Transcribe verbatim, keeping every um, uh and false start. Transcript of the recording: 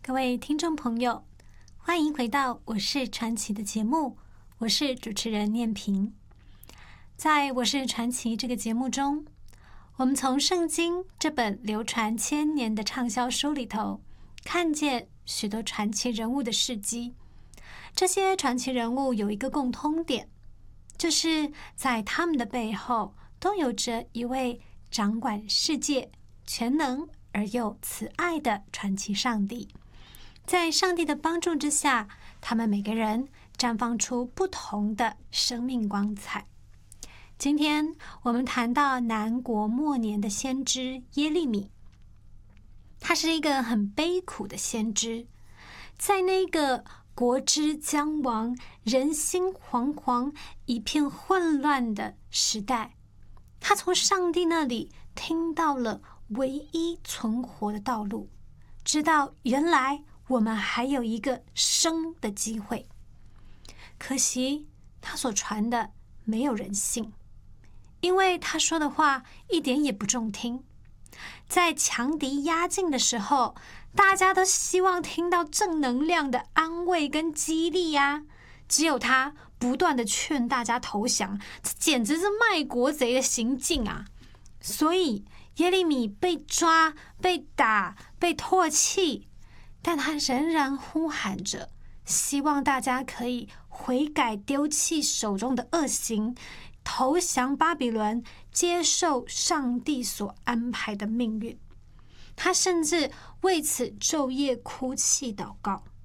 各位听众朋友，欢迎回到我是传奇的节目，我是主持人念萍。在我是传奇这个节目中，我们从圣经这本流传千年的畅销书里头，看见许多传奇人物的事迹。这些传奇人物有一个共通点，就是在他们的背后都有着一位掌管世界、全能而又慈爱的传奇上帝。在上帝的帮助之下，他们每个人绽放出不同的生命光彩。今天我们谈到南国末年的先知耶利米，他是一个很悲苦的先知。在那个国之将亡、人心惶惶、一片混乱的时代，他从上帝那里听到了唯一存活的道路，知道原来我们还有一个生的机会。可惜他所传的没有人信，因为他说的话一点也不中听。在强敌压境的时候，大家都希望听到正能量的安慰跟激励呀，只有他不断的劝大家投降，这简直是卖国贼的行径啊！所以耶利米被抓、被打、被唾弃，但他仍然呼喊着，希望大家可以悔改，丢弃手中的恶行，投降巴比伦，接受上帝所安排的命运。他甚至为此昼夜哭泣祷告。